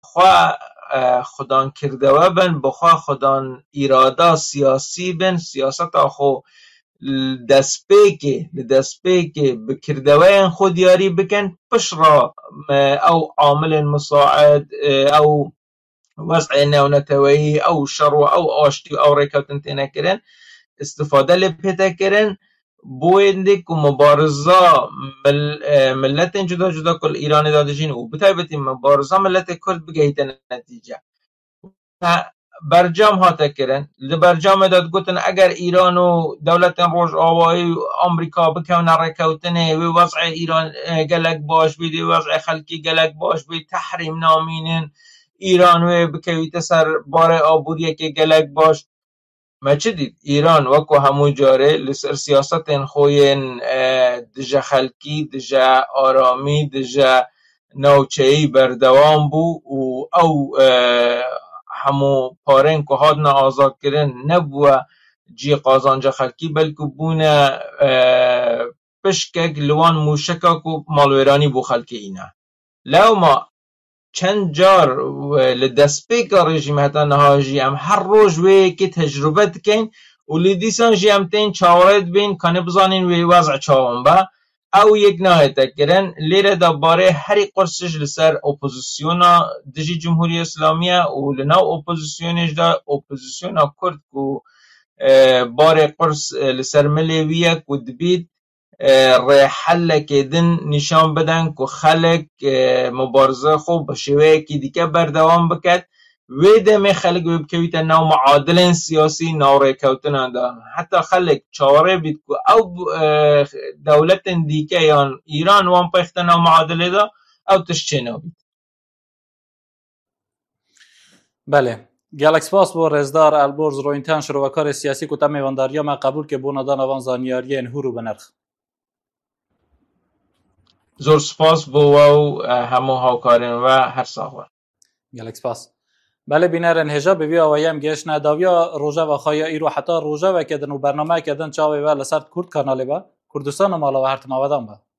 خوا خودان کردوه بن بخوا خودان ایرادا سیاسی بن سیاست خو دسپیک بکردوه خود یاری بکن پش را او عامل مساعد او وضع نونتوی او شروع او آشتی او ریکوتن تینه کرن استفاده لپیتا کرن بوینده که مبارزه ملت جدا جدا کل ایران داده جین و بتایبتی مبارزه ملت کرد بگهیتن نتیجه برجام هاته کرن لبرجام داد گوتن اگر ایران و دولت روش آوایی آمریکا بکن رکوتنه و وضع ایران گلک باش بید وضع خلکی گلک باش بید تحریم نامینن ایران و بکویت سر بار آبوریه که گلک باش ما چه دید ایران وکو همو جاره لسر سیاست خوین دجا خلکی دجا آرامی دجا نوچهی بردوام بو و او همو پارن که هاد نا آزاد کرن نبوه جی قازانجا خلکی بلکه بونه پشکک لوان موشکا که مالویرانی بو خلکی اینا لو ما چند جار لدسپیک رژیم هتا نهاجی هم هر روز وی که تجربه کن و لیدیسان جی هم تین چاورد بین کنه بزانین وی وضع چاون با او یک نهایه تکرن لیره دا باره هری قرصش لسر اپوزیسیونا دجی جمهوری اسلامیه و لناو اپوزیسیونش دا اپوزیسیونا کرد که باره قرص لسر ملیویه که دبید ره حل کدن نشان بدن که خلق مبارزه خوب بشوه که دیگه بردوام بکد ویده می خلق بکویت نو معادلین سیاسی نو ره کوتن دا حتی خلق چاره بید که او دولت دیگه یا ایران وان پیخت نو معادله دا او تشچه نو بید. بله گلکس پاس با رزدار البرز رو اینتان شروع کار سیاسی که تم میوانداریا ما قبول که بوندان آوان زانیاری انهورو بنرخ زور سپاس بو و همو هاوکارن و هر ساوه گلکس پاس بله بینرن هجا بوی آوایم گشت نداویا روژه و خواهی ایرو حتی روژه و کدن و برنامه کدن چاوی و لسرد کرد کانالی با کردستان و مالا و هرتما ودان با